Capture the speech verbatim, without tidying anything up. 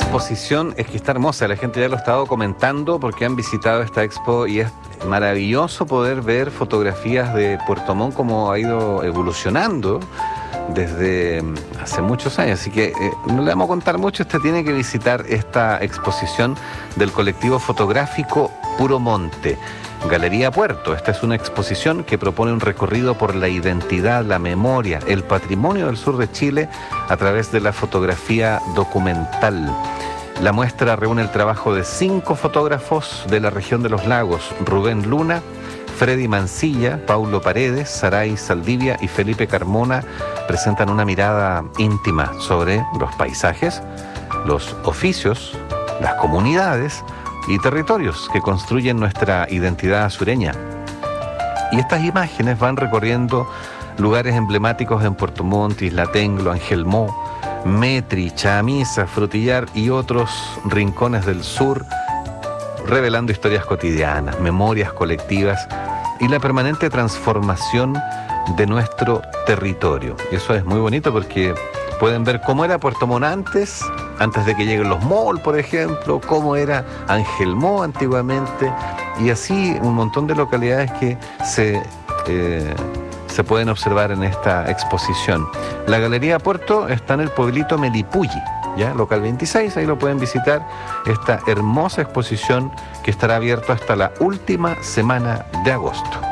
exposición es que está hermosa, la gente ya lo ha estado comentando porque han visitado esta expo y es maravilloso poder ver fotografías de Puerto Montt como ha ido evolucionando desde hace muchos años, así que eh, no le vamos a contar mucho. Usted tiene que visitar esta exposición del colectivo fotográfico Puro Monte, Galería Puerto. Esta es una exposición que propone un recorrido por la identidad, la memoria, el patrimonio del sur de Chile a través de la fotografía documental. La muestra reúne el trabajo de cinco fotógrafos de la región de los lagos: Rubén Luna, Freddy Mancilla, Paulo Paredes, Saray Saldivia y Felipe Carmona. Presentan una mirada íntima sobre los paisajes, los oficios, las comunidades y territorios que construyen nuestra identidad sureña. Y estas imágenes van recorriendo lugares emblemáticos en Puerto Montt, Isla Tenglo, Angelmó, Metri, Chamisa, Frutillar y otros rincones del sur, revelando historias cotidianas, memorias colectivas y la permanente transformación de nuestro territorio. Y eso es muy bonito porque pueden ver cómo era Puerto Montt antes, antes de que lleguen los malls, por ejemplo, cómo era Angelmó antiguamente, y así un montón de localidades que se, eh, se pueden observar en esta exposición. La Galería Puerto está en el pueblito Melipulli, ¿ya? Local veintiséis, ahí lo pueden visitar, esta hermosa exposición que estará abierta hasta la última semana de agosto.